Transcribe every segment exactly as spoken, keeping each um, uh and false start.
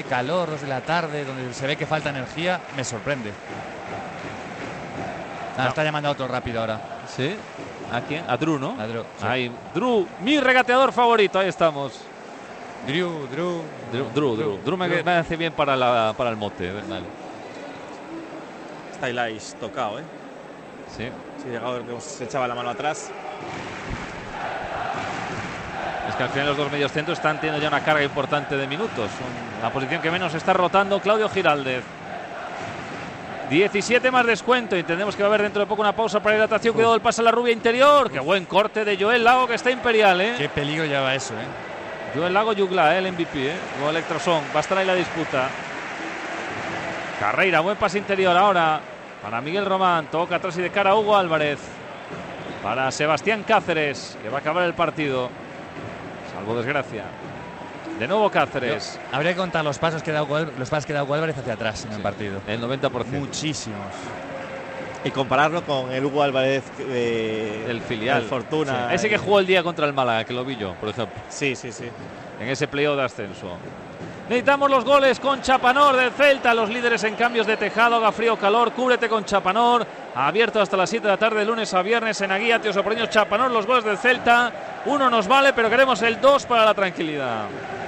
calor, dos de la tarde, donde se ve que falta energía, me sorprende. Ah, no. Está llamando a otro rápido ahora. ¿Sí? ¿A quién? A Drew, ¿no? A Drew. Sí. Ahí, Drew, mi regateador favorito, ahí estamos. Drew, Drew. Drew, Drew, Drew. Drew me, Drew. me hace bien para, la, para el mote. Vale. Está Ilais tocado, ¿eh? Sí. Sí, llegado que se echaba la mano atrás. Es que al final los dos medios centros están teniendo ya una carga importante de minutos. La posición que menos está rotando Claudio Giraldez. diecisiete más descuento. Entendemos que va a haber dentro de poco una pausa para hidratación. Cuidado el pase a la rubia interior. Uf. Qué buen corte de Joel Lago, que está imperial, ¿eh? Qué peligro lleva eso, ¿eh? Joel Lago Jugla, ¿eh? El M V P, ¿eh? O Electroson. Va a estar ahí la disputa. Carreira, buen pase interior ahora para Miguel Román. Toca atrás y de cara a Hugo Álvarez. Para Sebastián Cáceres, que va a acabar el partido. Salvo desgracia. De nuevo Cáceres. Yo, habría que contar los pasos que da Hugo, los pasos que da Hugo Álvarez hacia atrás en sí, el partido. El noventa por ciento. Muchísimos. Y compararlo con el Hugo Álvarez eh, del filial. El Fortuna. Sí. Ese que jugó el día contra el Málaga, que lo vi yo, por ejemplo. Sí, sí, sí. En ese playoff de ascenso. Necesitamos los goles con Chapanor del Celta. Los líderes en cambios de tejado. Haga frío o calor. Cúbrete con Chapanor. Abierto hasta las siete de la tarde, lunes a viernes en Aguía, Tío Sopreño, Chapanor. Los goles del Celta. Uno nos vale, pero queremos el dos para la tranquilidad.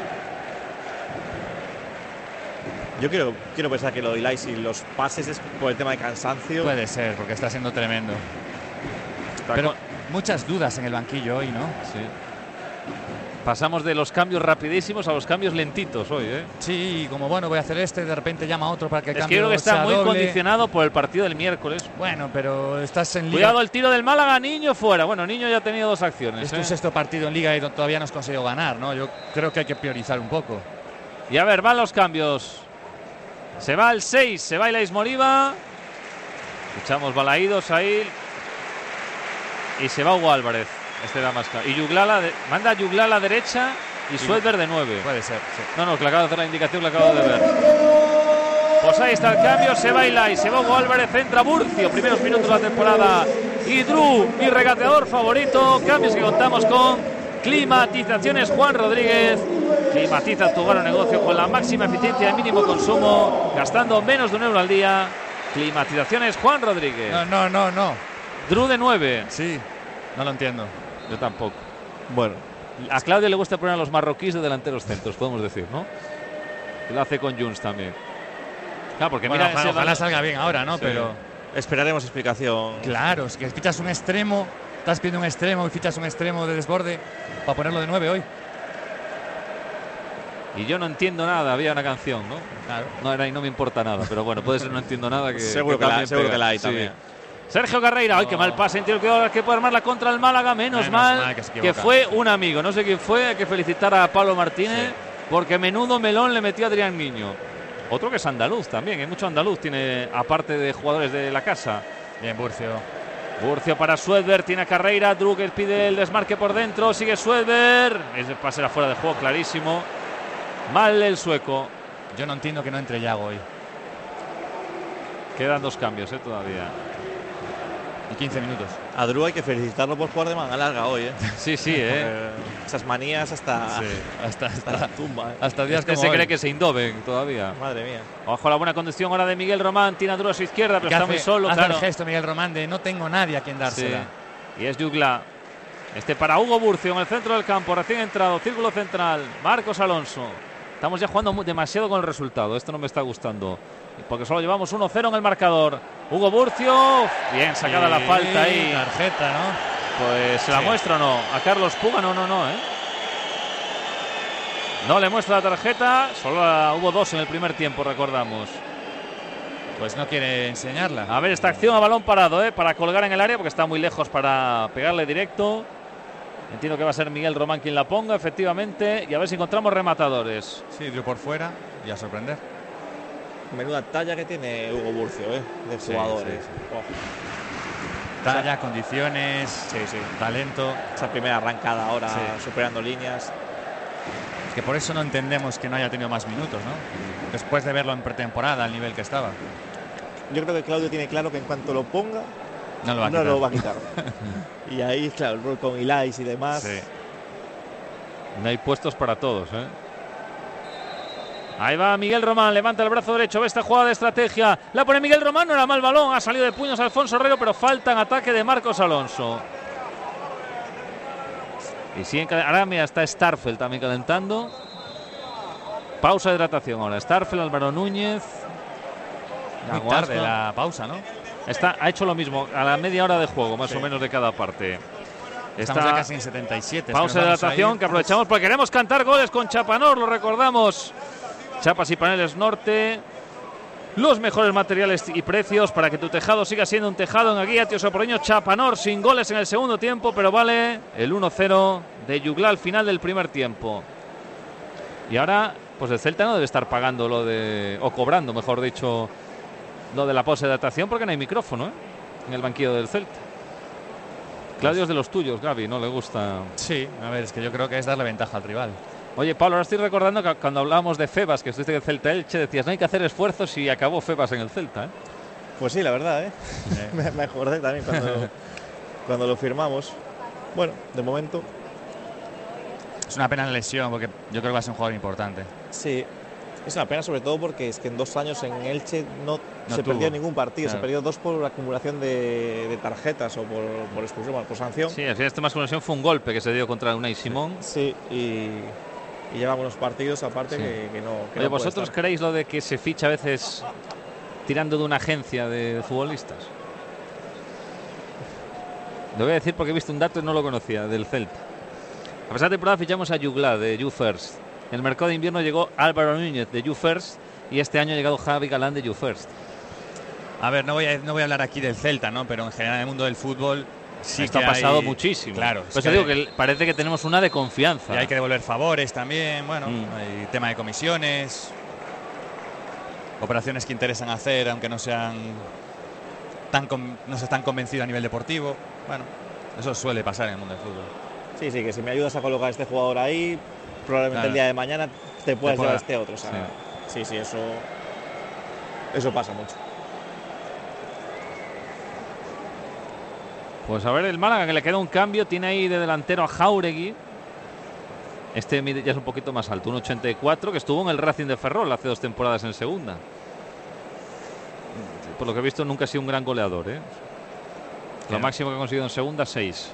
Yo quiero, quiero pensar que lo de Ilais y los pases es por el tema de cansancio. Puede ser, porque está siendo tremendo. Está pero con... muchas dudas en el banquillo hoy, ¿no? Sí. Pasamos de los cambios rapidísimos a los cambios lentitos hoy, ¿eh? Sí, como bueno, voy a hacer este, de repente llama a otro para que es cambie. Es que creo que está muy doble. condicionado por el partido del miércoles. Bueno, pero estás en Liga. Cuidado el tiro del Málaga, Niño fuera. Bueno, Niño ya ha tenido dos acciones. Es ¿eh? tu sexto partido en Liga y todavía no has conseguido ganar, ¿no? Yo creo que hay que priorizar un poco. Y a ver, van los cambios. Se va el seis, se va Ilais Moriba. Escuchamos balaídos ahí. Y se va Hugo Álvarez. Este da más claro. Y Yuglala, de, manda a Yugla a la derecha y sí, Suedberg de nueve. Puede ser, sí. No, no, que le acabo de hacer la indicación, que le acabo de ver. Pues ahí está el cambio, se va Ilais, se va Hugo Álvarez, entra Burcio. Primeros minutos de la temporada. Y Drew, mi regateador favorito. Cambios que contamos con Climatizaciones Juan Rodríguez. Climatiza tu hogar o negocio con la máxima eficiencia y mínimo consumo, gastando menos de un euro al día. Climatizaciones Juan Rodríguez. No, no, no, no. Drew de nueve. Sí, no lo entiendo. Yo tampoco. Bueno, a Claudio le gusta poner a los marroquíes de delanteros centros, podemos decir, ¿no? Lo hace con Junts también. Claro, porque bueno, mira, ojalá, ese ojalá salga bien ahora, ¿no? Sí. Pero esperaremos explicación. Claro, es que fichas un extremo, estás pidiendo un extremo y fichas un extremo de desborde para ponerlo de nueve hoy. Y yo no entiendo nada, había una canción, ¿no? Claro. No era y no me importa nada, pero bueno, puede ser no entiendo nada que seguro que, que, la, seguro que la hay sí. también. Sergio Carreira, ¡ay, oh. qué mal pase! Entiendo que, que puede armarla contra el Málaga, menos, menos mal, mal que, que fue un amigo. No sé quién fue, hay que felicitar a Pablo Martínez, sí. porque menudo melón le metió a Adrián Niño. Otro que es andaluz también, hay mucho andaluz, tiene aparte de jugadores de la casa. Bien, Burcio. Burcio para Suedberg, tiene a Carreira, Drucker pide el desmarque por dentro, sigue Suedberg. Ese pase era fuera de juego, clarísimo. Mal el sueco. Yo no entiendo que no entre Yago hoy. Quedan dos cambios, ¿eh? Todavía. Y quince minutos. A Drew hay que felicitarlo por jugar de manga larga hoy, ¿eh? Sí, sí, ¿eh? Esas manías hasta, sí. hasta, hasta, hasta la tumba, ¿eh? Hasta días que se hoy. cree que se indoben todavía. Madre mía. Ojo a la buena conducción ahora de Miguel Román. Tiene a Drew a su izquierda, pero está hace, muy solo, hace claro. el gesto Miguel Román de no tengo nadie a quien dársela. Sí. Y es Jugla. Este para Hugo Burcio en el centro del campo, recién entrado, círculo central. Marcos Alonso. Estamos ya jugando demasiado con el resultado. Esto no me está gustando. Porque solo llevamos uno cero en el marcador. Hugo Burcio. Bien sacada sí, la falta ahí. Tarjeta, ¿no? Pues se la sí. muestra o no. A Carlos Puga, no, no, no, ¿eh? No le muestra la tarjeta. Solo la, hubo dos en el primer tiempo, recordamos. Pues no quiere enseñarla. A ver, esta acción a balón parado, ¿eh? Para colgar en el área porque está muy lejos para pegarle directo. Entiendo que va a ser Miguel Román quien la ponga, efectivamente. Y a ver si encontramos rematadores. Sí, dio por fuera y a sorprender. Menuda talla que tiene Hugo Burcio, ¿eh? De sí, jugadores. Sí, sí. Oh. Talla, o sea, condiciones, sí, sí. talento. Esa primera arrancada ahora, sí. superando líneas. Es que por eso no entendemos que no haya tenido más minutos, ¿no? Después de verlo en pretemporada, al nivel que estaba. Yo creo que Claudio tiene claro que en cuanto lo ponga, no lo va a no quitar. Lo va a quitar. Y ahí, claro, el rol con Ilais y demás. Sí. No hay puestos para todos, ¿eh? Ahí va Miguel Román, levanta el brazo derecho, ve esta jugada de estrategia, la pone Miguel Román, no era mal balón, ha salido de puños Alfonso Herrero, pero falta en ataque de Marcos Alonso. Y siguen, ahora mira, está Starfel también calentando. Pausa de hidratación ahora, Starfel, Álvaro Núñez. Muy tarde la pausa, ¿no? Está, ha hecho lo mismo, a la media hora de juego, más sí. o menos de cada parte. Estamos ya casi en setenta y siete. Pausa de hidratación que aprovechamos porque queremos cantar goles con Chapanor, lo recordamos. Chapas y Paneles Norte, los mejores materiales y precios para que tu tejado siga siendo un tejado en Aguía, Tío Soporreño. Chapanor sin goles en el segundo tiempo, pero vale el uno cero de Yugla al final del primer tiempo. Y ahora, pues el Celta no debe estar pagando lo de, o cobrando, mejor dicho, lo de la pausa de hidratación porque no hay micrófono, ¿eh? En el banquillo del Celta. Claudio es de los tuyos, Gaby, no le gusta. Sí, a ver, es que yo creo que es darle ventaja al rival. Oye, Pablo, ahora estoy recordando que cuando hablábamos de Febas, que estuviste en el Celta Elche, decías no hay que hacer esfuerzos y acabó Febas en el Celta, ¿eh? Pues sí, la verdad, ¿eh? me, me acordé también cuando, cuando lo firmamos. Bueno, de momento. Es una pena la lesión porque yo creo que va a ser un jugador importante. Sí, es una pena sobre todo porque es que en dos años en Elche no, no se tuvo. perdió ningún partido, Claro. se perdió dos por acumulación de, de tarjetas o por, por expulsión, bueno, por sanción. Sí, al final este más conexión fue un golpe que se dio contra Unai Simón. Sí, y, y lleva unos partidos aparte Sí. que, que no. Que Oye, no puede ¿vosotros estar. creéis lo de que se ficha a veces tirando de una agencia de futbolistas? Lo voy a decir porque he visto un dato y no lo conocía, del Celta. A pesar de temporada fichamos a Yugla de You First. En el mercado de invierno llegó Álvaro Núñez de You First y este año ha llegado Javi Galán de You First. A ver, no voy a, no voy a hablar aquí del Celta, ¿no? Pero en general en el mundo del fútbol sí Esto que ha pasado hay, muchísimo. Claro. Pues te digo que parece que tenemos una de confianza. Y hay que devolver favores también, bueno, Mm. hay tema de comisiones, operaciones que interesan hacer aunque no sean tan con, no se están convencidos a nivel deportivo. Bueno, eso suele pasar en el mundo del fútbol. Sí, sí, que si me ayudas a colocar a este jugador ahí, probablemente Claro. el día de mañana te puedas pueda- llevar este otro. O sea, sí. sí, sí, eso, eso pasa mucho. Pues a ver el Málaga, que le queda un cambio, tiene ahí de delantero a Jáuregui. Este mide- ya es un poquito más alto, un ochenta y cuatro, que estuvo en el Racing de Ferrol hace dos temporadas en segunda. Por lo que he visto nunca ha sido un gran goleador, ¿eh? Lo Claro. máximo que ha conseguido en segunda, seis.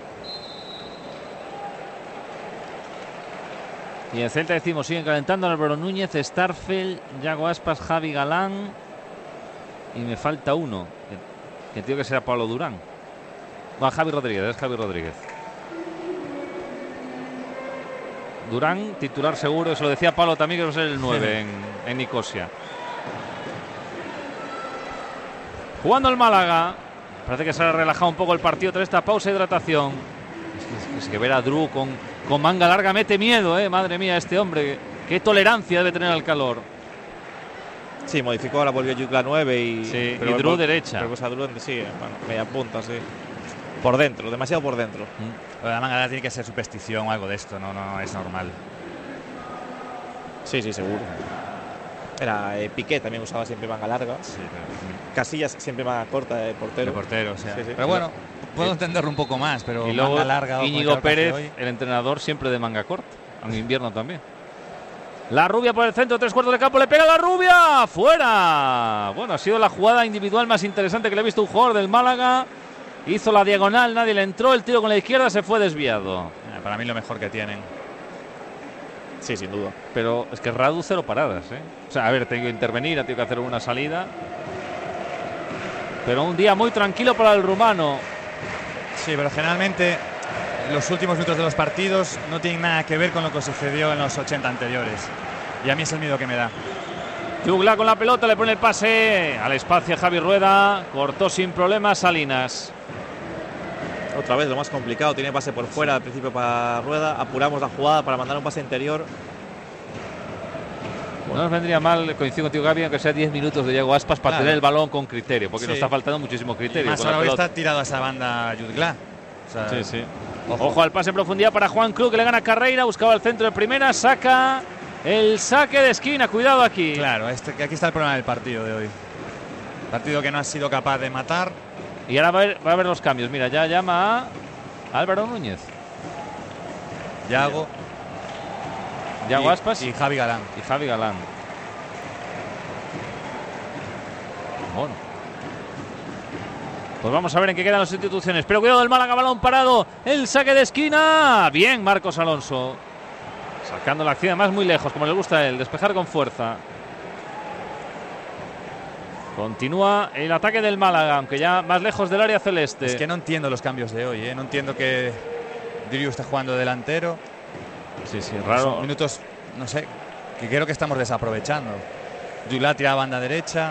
Y en Celta decimos, siguen calentando Álvaro Núñez, Starfel, Yago Aspas, Javi Galán. Y me falta uno, que, que tengo que será Pablo Durán. No, Javi Rodríguez, es Javi Rodríguez. Durán, titular seguro, eso lo decía Pablo también, que va a ser el nueve en, en Nicosia. Jugando el Málaga, parece que se ha relajado un poco el partido tras esta pausa de hidratación. Es que, es que ver a Drew con, con manga larga mete miedo, eh, madre mía, este hombre. Qué tolerancia debe tener al calor. Sí, modificó, ahora volvió Yugla nueve y, Sí, y Drew por- derecha. Pero pues a Drew, sí, bueno, media punta, sí. Por dentro, demasiado por dentro. Lo de la manga tiene que ser superstición o algo de esto, no, no es normal. Sí, sí, seguro. Era eh, Piqué, también usaba siempre manga larga. Sí, Casillas siempre manga corta de portero. de portero, o sea. Sí, sí. Pero bueno, puedo entenderlo un poco más, pero Y luego manga larga. o con el Íñigo calor que hace Pérez, hoy. el entrenador, siempre de manga corta, en invierno también. La Rubia por el centro, tres cuartos de campo, le pega la Rubia, fuera. Bueno, ha sido la jugada individual más interesante que le he visto a un jugador del Málaga. Hizo la diagonal, nadie le entró, el tiro con la izquierda se fue desviado. Eh, Para mí lo mejor que tienen. Sí, sin duda. Pero es que Radu cero paradas, ¿eh? O sea, a ver, tengo que intervenir, ha tenido que hacer una salida. Pero un día muy tranquilo para el rumano. Sí, pero generalmente los últimos minutos de los partidos no tienen nada que ver con lo que sucedió en los ochenta anteriores. Y a mí es el miedo que me da. Yugla con la pelota, le pone el pase al espacio a Javi Rueda. Cortó sin problemas Salinas. Otra vez lo más complicado, tiene pase por fuera al principio para Rueda, apuramos la jugada para mandar un pase interior. No nos vendría mal, coincido contigo, Gaby, aunque sea diez minutos de Yago Aspas para Claro. tener el balón con criterio, porque Sí. nos está faltando muchísimo Y criterio. más con la ahora hoy pelota. está tirado a esa banda Yudgla. O sea, Sí, sí. Ojo. Ojo al pase en profundidad para Juan Cruz, que le gana a Carreira, buscaba el centro de primera, saca el saque de esquina, cuidado aquí. Claro, este, aquí está el problema del partido de hoy. Partido que no ha sido capaz de matar. Y ahora va a, ver, va a ver los cambios, mira, ya llama a Álvaro Núñez. Yago Yago y, Aspas y Javi Galán. y Javi Galán. Bueno. Pues vamos a ver en qué quedan las instituciones. Pero cuidado del Málaga, balón parado. El saque de esquina. Bien, Marcos Alonso. Sacando la acción además muy lejos, como le gusta a él. Despejar con fuerza. Continúa el ataque del Málaga, aunque ya más lejos del área celeste. Es que no entiendo los cambios de hoy, ¿eh? No entiendo que Drew está jugando delantero. Sí, sí, raro. Son minutos, no sé, que creo que estamos desaprovechando. Yula tira a banda derecha.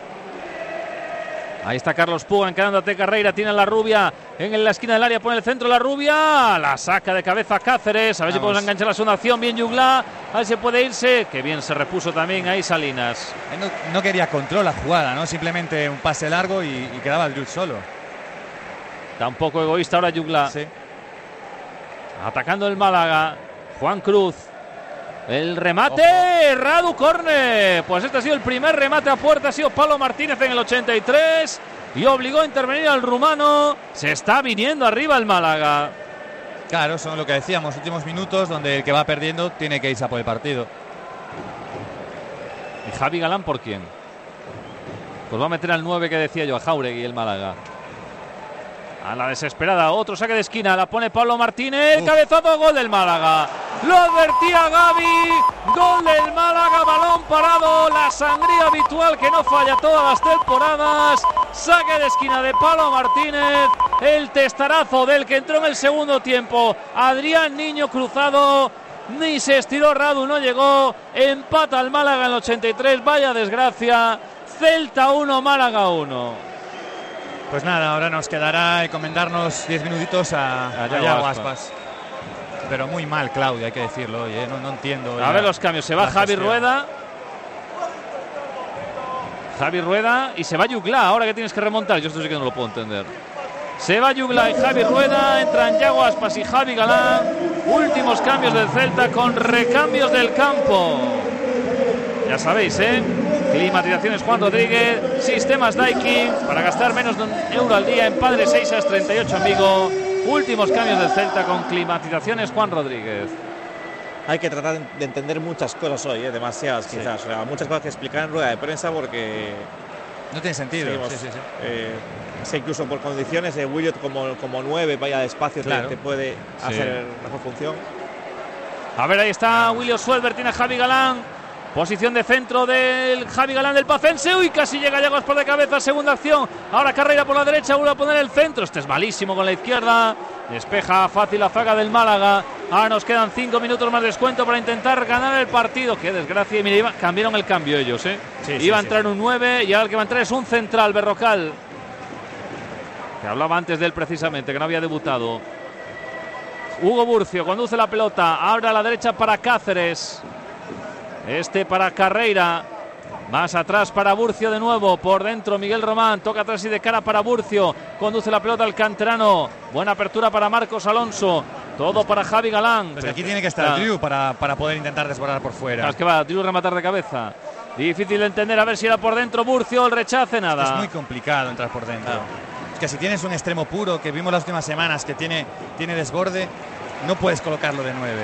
Ahí está Carlos Puga encarándote Carreira, tiene a la Rubia en la esquina del área, pone el centro la Rubia, la saca de cabeza Cáceres, a ver Vamos. si podemos enganchar la segunda acción, bien Yugla, a ver si puede irse, que bien se repuso también ahí Salinas. No, no quería control la jugada, ¿no? Simplemente un pase largo y, y quedaba el Drew solo. Tampoco egoísta ahora Yugla. Sí. Atacando el Málaga, Juan Cruz. El remate, Ojo. Radu Corne. Pues este ha sido el primer remate a puerta, ha sido Pablo Martínez en el ochenta y tres y obligó a intervenir al rumano. Se está viniendo arriba el Málaga. Claro, son lo que decíamos, últimos minutos donde el que va perdiendo tiene que irse a por el partido. ¿Y Javi Galán por quién? Pues va a meter al nueve que decía yo, a Jauregui el Málaga. A la desesperada, otro saque de esquina, la pone Pablo Martínez, Uf. cabezazo, gol del Málaga. Lo advertía Gaby, gol del Málaga, balón parado, la sangría habitual que no falla todas las temporadas. Saque de esquina de Pablo Martínez, el testarazo del que entró en el segundo tiempo, Adrián Niño cruzado, ni se estiró Radu, no llegó, empata el Málaga en el ochenta y tres, vaya desgracia, Celta uno, Málaga uno. Pues nada, ahora nos quedará encomendarnos diez minutitos a, a Yago Aspas. Pero muy mal, Claudia, hay que decirlo hoy, ¿eh? no, no entiendo. A ver los cambios, se va Javi Rueda. Javi Rueda y se va Yugla, ahora que tienes que remontar, yo esto sí que no lo puedo entender. Se va Yugla y Javi Rueda, entran Yago Aspas y Javi Galán. Últimos cambios del Celta con recambios del campo. Ya sabéis, ¿eh? Climatizaciones Juan Rodríguez, sistemas Daikin, para gastar menos de un euro al día en Padre Seixas treinta y ocho en Vigo. Últimos cambios del Celta con climatizaciones Juan Rodríguez. Hay que tratar de entender muchas cosas hoy, ¿eh? demasiadas sí. quizás, o sea, muchas cosas que explicar en rueda de prensa porque... No tiene sentido. Seguimos, sí, sí, sí. Eh, sé incluso por condiciones de Williot como, como nueve, vaya despacio, claro. te, te puede hacer sí. mejor función. A ver, ahí está William Suelver, tiene a Javi Galán. Posición de centro del Javi Galán del Pacense. Uy, casi llega Yago Aspas de cabeza. Segunda acción. Ahora Carreira por la derecha. Vuelve a poner el centro. Este es malísimo con la izquierda. Despeja fácil la zaga del Málaga. Ahora nos quedan cinco minutos más de descuento para intentar ganar el partido. Qué desgracia. Y mira, iba, cambiaron el cambio ellos, ¿eh? Sí, iba sí, a entrar sí. un nueve y ahora el que va a entrar es un central, Berrocal. Que hablaba antes de él precisamente, que no había debutado. Hugo Burcio conduce la pelota. Abre a la derecha para Cáceres. Este para Carreira, más atrás para Burcio de nuevo, por dentro Miguel Román, toca atrás y de cara para Burcio, conduce la pelota al canterano, buena apertura para Marcos Alonso, todo para Javi Galán. Pues aquí tiene que estar claro. Drew para, para poder intentar desbordar por fuera. Claro, es que va Drew rematar de cabeza, difícil de entender, a ver si era por dentro Burcio, el rechace, nada. Es muy complicado entrar por dentro. Claro. Es que si tienes un extremo puro, que vimos las últimas semanas, que tiene, tiene desborde, no puedes colocarlo de nueve.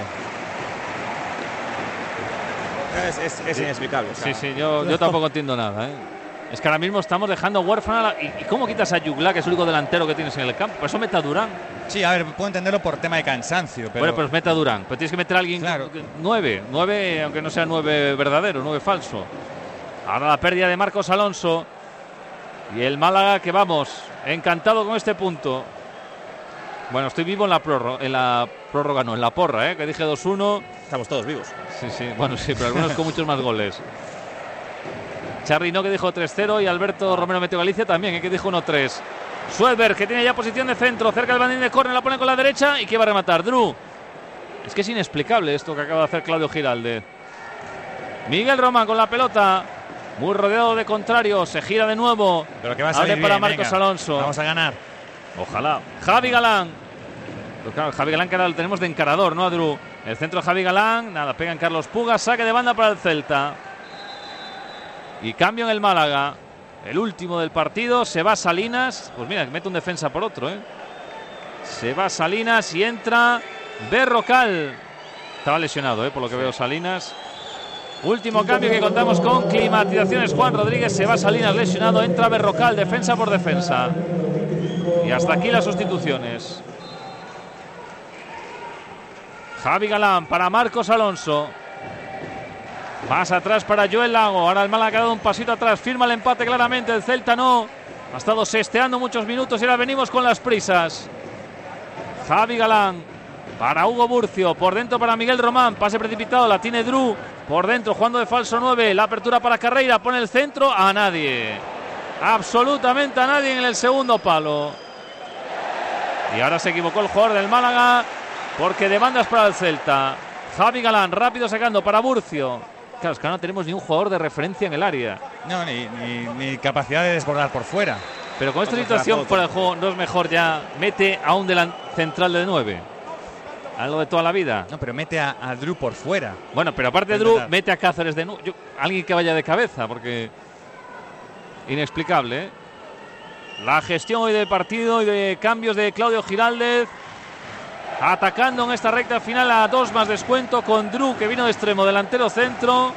Es, es, es inexplicable. Sí, sí, yo, yo tampoco entiendo nada, ¿eh? Es que ahora mismo estamos dejando huérfana. La, y, ¿Y cómo quitas a Yugla, que es el único delantero que tienes en el campo? Por eso mete a Durán. Sí, a ver, puedo entenderlo por tema de cansancio. Pero... Bueno, pues mete a Durán. Pero tienes que meter a alguien claro. nueve. Nueve, aunque no sea nueve verdadero, nueve falso. Ahora la pérdida de Marcos Alonso. Y el Málaga que vamos, encantado con este punto. Bueno, estoy vivo en la prórroga, en la prórroga no, en la porra, ¿eh? Que dije dos uno. Estamos todos vivos. Sí, sí, bueno, sí, pero algunos con muchos más goles. Charly no, que dijo tres cero, y Alberto Romero Meteo Galicia también, ¿eh? Que dijo uno tres. Suelver, que tiene ya posición de centro, cerca del bandín de córner, la pone con la derecha y que va a rematar. Drew. Es que es inexplicable esto que acaba de hacer Claudio Giralde. Miguel Román con la pelota, muy rodeado de contrarios, se gira de nuevo. Pero que va a salir Abre para bien, Marcos venga. Alonso. Vamos a ganar. Ojalá. Javi Galán. Pues claro, Javi Galán que ahora lo tenemos de encarador, ¿no? A Drew. El centro de Javi Galán. Nada, pega en Carlos Puga. Saque de banda para el Celta. Y cambio en el Málaga. El último del partido. Se va Salinas. Pues mira, mete un defensa por otro, ¿eh? Se va Salinas y entra Berrocal. Estaba lesionado, ¿eh? Por lo que sí. veo Salinas. Último cambio que contamos con climatizaciones. Juan Rodríguez se va a Salinas lesionado. Entra Berrocal, defensa por defensa. Y hasta aquí las sustituciones. Javi Galán para Marcos Alonso. Más atrás para Joel Lago. Ahora el Málaga ha dado un pasito atrás. Firma el empate claramente. El Celta no. Ha estado sesteando muchos minutos y ahora venimos con las prisas. Javi Galán para Hugo Burcio. Por dentro para Miguel Román. Pase precipitado. La tiene Dru. Por dentro jugando de falso nueve. La apertura para Carreira. Pone el centro a nadie. Absolutamente a nadie en el segundo palo. Y ahora se equivocó el jugador del Málaga. Porque demandas para el Celta. Javi Galán rápido sacando para Burcio. Claro, es que no tenemos ni un jugador de referencia en el área. No, ni, ni, ni capacidad de desbordar por fuera. Pero con esta situación fuera de juego, ¿no es mejor ya mete a un delan central de nueve? Algo de toda la vida. No, pero mete a, a Dru por fuera. Bueno, pero aparte de Dru, mete a Cáceres de nueve. Alguien que vaya de cabeza, porque inexplicable, ¿eh? La gestión hoy del partido y de cambios de Claudio Giraldez. Atacando en esta recta final a dos más descuento con Dru, que vino de extremo delantero centro.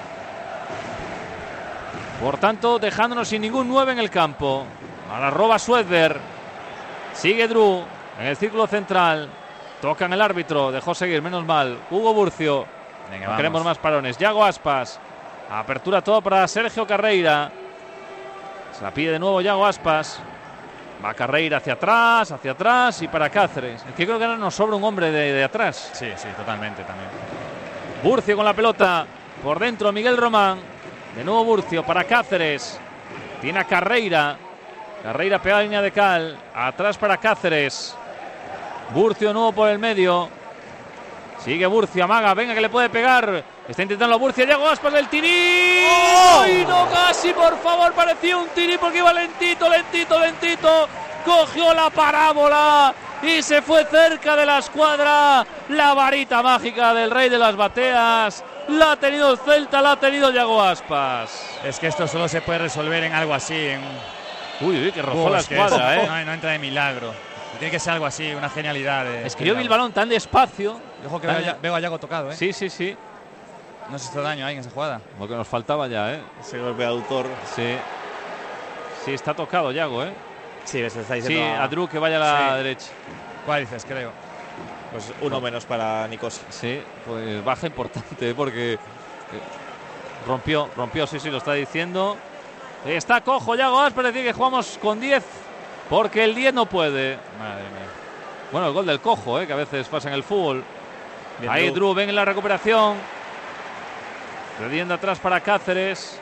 Por tanto, dejándonos sin ningún nueve en el campo. Ahora roba Suedberg. Sigue Dru en el círculo central. Tocan el árbitro, dejó seguir, menos mal. Hugo Burcio. Venga, no queremos más parones. Yago Aspas. Apertura todo para Sergio Carreira. Se la pide de nuevo Yago Aspas. Va Carreira hacia atrás, hacia atrás y para Cáceres. Es que creo que ahora nos sobra un hombre de, de atrás. Sí, sí, totalmente también. Burcio con la pelota. Por dentro Miguel Román. De nuevo Burcio para Cáceres. Tiene a Carreira. Carreira pega la línea de cal. Atrás para Cáceres. Burcio de nuevo por el medio. Sigue Burcio, amaga, venga que le puede pegar. Está intentando Burcio, Yago Aspas del tirí. ¡Oh! ¡Ay, no, casi, por favor! Parecía un tirí porque iba lentito, lentito, lentito. Cogió la parábola y se fue cerca de la escuadra. La varita mágica del rey de las bateas. La ha tenido el Celta, la ha tenido Yago Aspas. Es que esto solo se puede resolver en algo así. En... Uy, uy, que rozó uh, la escuadra, que ¿eh? No, no entra de milagro. Tiene que ser algo así, una genialidad. De, es que yo vi el balón tan despacio. Ojo que veo, ya, veo a Yago tocado, ¿eh? Sí, sí, sí. No se hizo daño ahí en esa jugada. Lo que nos faltaba ya, ¿eh? Ese golpe de autor. Sí. Sí, está tocado Yago, ¿eh? Sí, se está diciendo. Sí, a Dru que vaya a la sí. derecha. ¿Cuál dices, creo? Pues uno no. menos para Nicosia. Sí, pues baja importante, porque rompió, rompió, sí, sí, lo está diciendo. Está cojo Yago Aspas, decir que jugamos con diez. Porque el diez no puede. Madre mía. Bueno, el gol del cojo, ¿eh? Que a veces pasa en el fútbol. Bien, ahí Dru, ven en la recuperación. Cediendo atrás para Cáceres.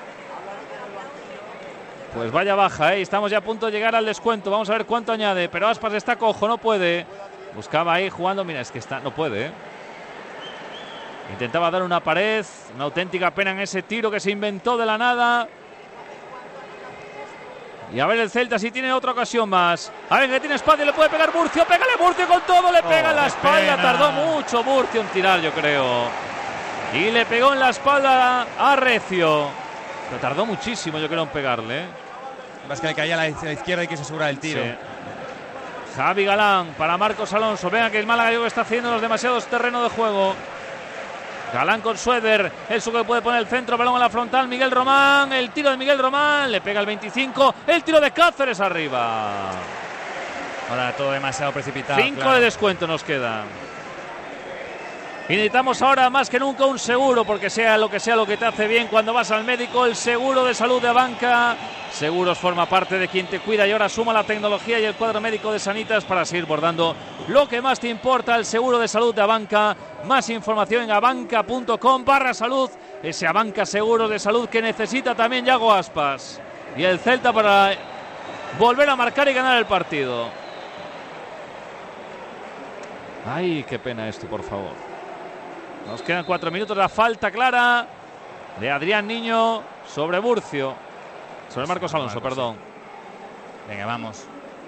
Pues vaya baja, ¿eh? Estamos ya a punto de llegar al descuento. Vamos a ver cuánto añade. Pero Aspas está cojo, no puede. Buscaba ahí jugando. Mira, es que está, no puede, ¿eh? Intentaba dar una pared. Una auténtica pena en ese tiro que se inventó de la nada. Y a ver el Celta si tiene otra ocasión más. A ver que tiene espacio, le puede pegar Burcio. Pégale Burcio con todo, le pega oh, en la espalda. Pena. Tardó mucho Burcio en tirar, yo creo. Y le pegó en la espalda a Recio. Pero tardó muchísimo, yo creo, en pegarle. Más que le caía a la izquierda y quiso asegurar el tiro. Sí. Javi Galán para Marcos Alonso. Vean que el Málaga yo que está haciendo los demasiados terrenos de juego. Galán con Sueder, el suco que puede poner el centro, balón a la frontal, Miguel Román, el tiro de Miguel Román, le pega el veinticinco, el tiro de Cáceres arriba. Ahora todo demasiado precipitado. Cinco claro. de descuento nos quedan. Y necesitamos ahora más que nunca un seguro, porque sea lo que sea lo que te hace bien cuando vas al médico, el seguro de salud de Abanca. Seguros forma parte de quien te cuida y ahora suma la tecnología y el cuadro médico de Sanitas para seguir bordando lo que más te importa, el seguro de salud de Abanca. Más información en abanca.com barra salud, ese Abanca seguro de salud que necesita también Yago Aspas. Y el Celta para volver a marcar y ganar el partido. Ay, qué pena esto, por favor. Nos quedan cuatro minutos, la falta clara de Adrián Niño sobre Burcio. Sobre Marcos Alonso, Marcos, perdón. Sí. Venga, vamos.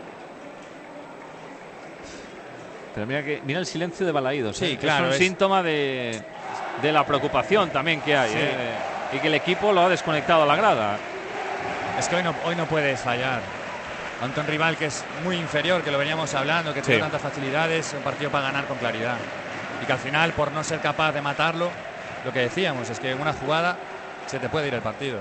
Pero mira que mira el silencio de Balaídos. Sí, ¿eh? claro. Es un es... síntoma de, de la preocupación también que hay. Sí. ¿eh? Y que el equipo lo ha desconectado a la grada. Es que hoy no, hoy no puedes fallar. Ante un rival que es muy inferior, que lo veníamos hablando, que tiene sí. tantas facilidades, un partido para ganar con claridad. Y que al final, por no ser capaz de matarlo, lo que decíamos es que en una jugada se te puede ir el partido.